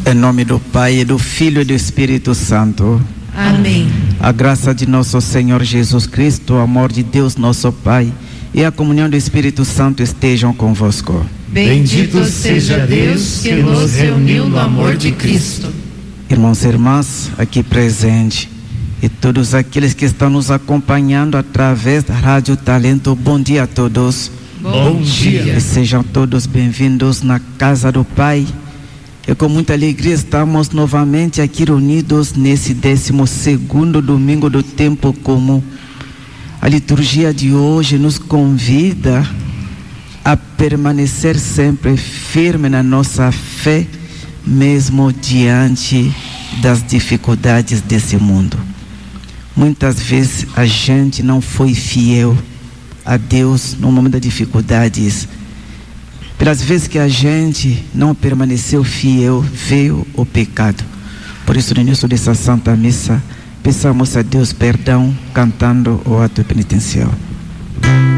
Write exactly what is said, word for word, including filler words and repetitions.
Em nome do Pai, do Filho e do Espírito Santo. Amém. A graça de nosso Senhor Jesus Cristo, o amor de Deus nosso Pai e a comunhão do Espírito Santo estejam convosco. Bendito seja Deus que nos reuniu no amor de Cristo. Irmãos e irmãs aqui presentes e todos aqueles que estão nos acompanhando através da Rádio Talento, bom dia a todos. Bom dia. E sejam todos bem-vindos na casa do Pai. E com muita alegria estamos novamente aqui reunidos nesse décimo segundo domingo do tempo comum. A liturgia de hoje nos convida a permanecer sempre firme na nossa fé, mesmo diante das dificuldades desse mundo. Muitas vezes a gente não foi fiel a Deus no momento das dificuldades. Pelas vezes que a gente não permaneceu fiel, veio o pecado. Por isso, no início dessa Santa Missa, peçamos a Deus perdão, cantando o ato penitencial.